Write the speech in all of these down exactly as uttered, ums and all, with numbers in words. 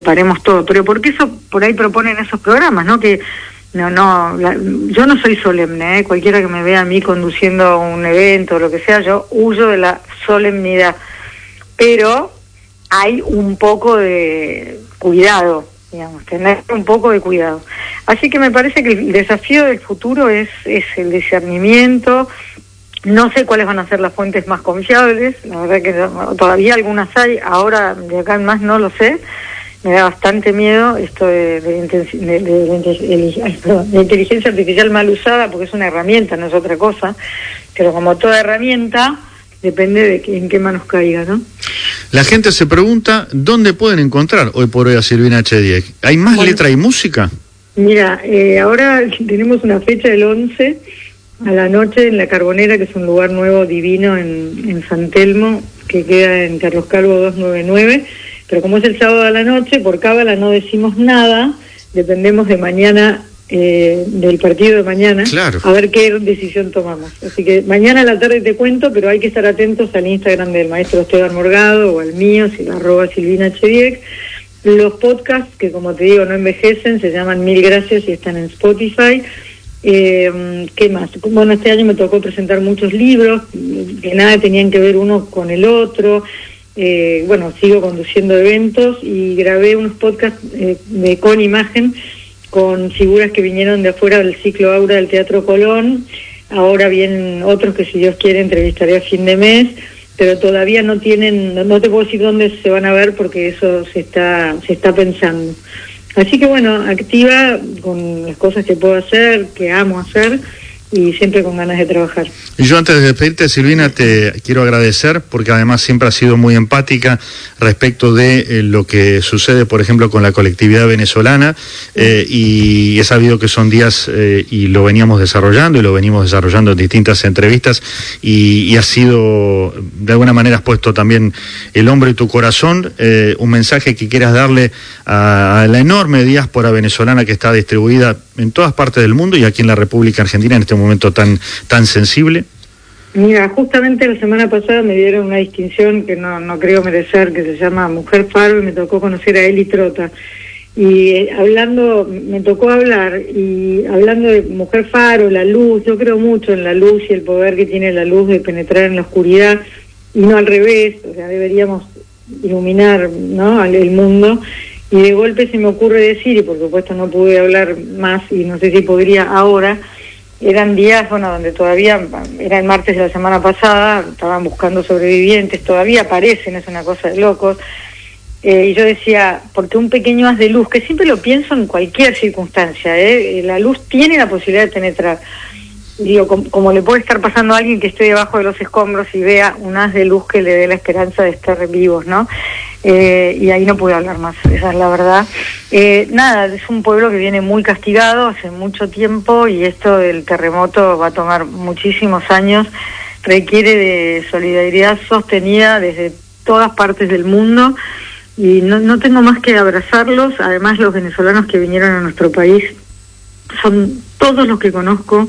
paremos todo, pero porque eso por ahí proponen esos programas, ¿no? Que no, no, la, yo no soy solemne, ¿eh? Cualquiera que me vea a mí conduciendo un evento o lo que sea, yo huyo de la solemnidad, pero hay un poco de cuidado, digamos, tener un poco de cuidado. Así que me parece que el desafío del futuro es, es el discernimiento. No sé cuáles van a ser las fuentes más confiables, la verdad que todavía algunas hay, ahora de acá en más no lo sé. Me da bastante miedo esto de, de, de, de, de, de, ay, perdón, de inteligencia artificial mal usada, porque es una herramienta, no es otra cosa, pero como toda herramienta, depende de que, en qué manos caiga, ¿no? La gente se pregunta, ¿dónde pueden encontrar hoy por hoy a Silvina Chediek? ¿Hay más bueno, letra y música? Mira, eh, ahora tenemos una fecha del once a la noche en La Carbonera, que es un lugar nuevo divino en, en San Telmo, que queda en Carlos Calvo doscientos noventa y nueve, pero como es el sábado a la noche, por cábala no decimos nada, dependemos de mañana, eh, del partido de mañana, claro, a ver qué decisión tomamos. Así que mañana a la tarde te cuento, pero hay que estar atentos al Instagram del maestro Esteban Morgado o al mío, si arroba Silvina Chediek. Los podcasts, que como te digo no envejecen, se llaman Mil Gracias y están en Spotify. Eh, ¿Qué más? Bueno, este año me tocó presentar muchos libros, que nada tenían que ver uno con el otro. Eh, bueno, sigo conduciendo eventos y grabé unos podcasts eh, de, con imagen con figuras que vinieron de afuera del ciclo Aura del Teatro Colón. Ahora vienen otros que, si Dios quiere, entrevistaré a fin de mes, pero todavía no tienen, no, no te puedo decir dónde se van a ver porque eso se está, se está pensando. Así que bueno, activa con las cosas que puedo hacer, que amo hacer, y siempre con ganas de trabajar. Y yo antes de despedirte, Silvina, te quiero agradecer porque además siempre has sido muy empática respecto de eh, lo que sucede, por ejemplo, con la colectividad venezolana, eh, y he sabido que son días, eh, y lo veníamos desarrollando y lo venimos desarrollando en distintas entrevistas, y, y has sido, de alguna manera has puesto también el hombro y tu corazón, eh, un mensaje que quieras darle a, a la enorme diáspora venezolana que está distribuida en todas partes del mundo y aquí en la República Argentina en este momento tan tan sensible. Mira, justamente la semana pasada me dieron una distinción que no, no creo merecer, que se llama Mujer Faro, y me tocó conocer a Eli Trota. Y eh, hablando, me tocó hablar, y hablando de Mujer Faro, la luz, yo creo mucho en la luz y el poder que tiene la luz de penetrar en la oscuridad, y no al revés, o sea, deberíamos iluminar, ¿no?, el mundo. Y de golpe se me ocurre decir, y por supuesto no pude hablar más, y no sé si podría ahora, eran días, bueno, donde todavía, era el martes de la semana pasada, estaban buscando sobrevivientes, todavía aparecen, es una cosa de locos, eh, y yo decía, porque un pequeño haz de luz, que siempre lo pienso en cualquier circunstancia, ¿eh? La luz tiene la posibilidad de penetrar, digo, como, como le puede estar pasando a alguien que esté debajo de los escombros y vea un haz de luz que le dé la esperanza de estar vivos, ¿no? Eh, y ahí no pude hablar más, esa es la verdad. Eh, nada, es un pueblo que viene muy castigado hace mucho tiempo, y esto del terremoto va a tomar muchísimos años, requiere de solidaridad sostenida desde todas partes del mundo, y no, no tengo más que abrazarlos. Además, los venezolanos que vinieron a nuestro país son todos los que conozco,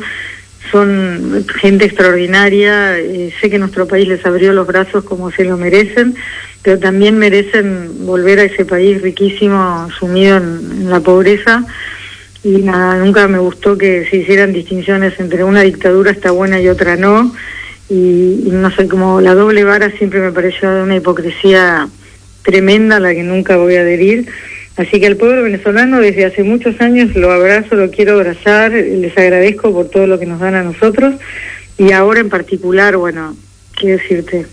son gente extraordinaria, eh, sé que nuestro país les abrió los brazos como se lo merecen, pero también merecen volver a ese país riquísimo, sumido en, en la pobreza. Y nada, nunca me gustó que se hicieran distinciones entre una dictadura está buena y otra no, y, y no sé, como la doble vara siempre me pareció de una hipocresía tremenda a la que nunca voy a adherir. Así que al pueblo venezolano desde hace muchos años lo abrazo, lo quiero abrazar, les agradezco por todo lo que nos dan a nosotros, y ahora en particular, bueno, quiero decirte,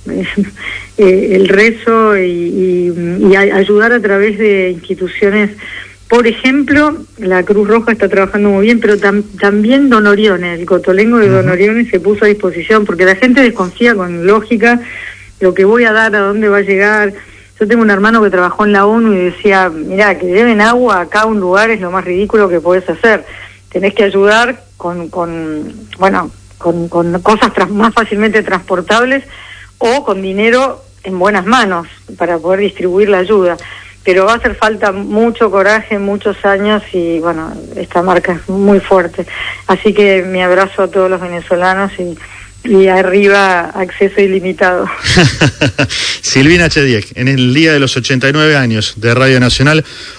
eh, el rezo y, y, y ayudar a través de instituciones. Por ejemplo, la Cruz Roja está trabajando muy bien, pero tam, también Don Orione, el cotolengo de Don Orione se puso a disposición, porque la gente desconfía con lógica lo que voy a dar, a dónde va a llegar. Yo tengo un hermano que trabajó en la ONU y decía, mirá, que lleven agua acá a un lugar es lo más ridículo que podés hacer. Tenés que ayudar con, con bueno, con, con cosas tras, más fácilmente transportables, o con dinero en buenas manos para poder distribuir la ayuda. Pero va a hacer falta mucho coraje, muchos años, y bueno, esta marca es muy fuerte. Así que mi abrazo a todos los venezolanos, y y arriba acceso ilimitado. Silvina Chediek, en el día de los ochenta y nueve años de Radio Nacional,